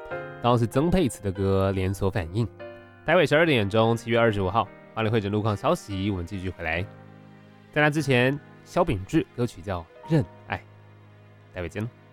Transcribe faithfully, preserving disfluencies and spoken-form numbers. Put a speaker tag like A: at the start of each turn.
A: 刚刚是曾沛慈的歌《连锁反应》。待会十二点钟，七月二十五号，花莲会诊路况消息，我们继续回来。在那之前，萧秉治歌曲叫《认爱》，待会见喽。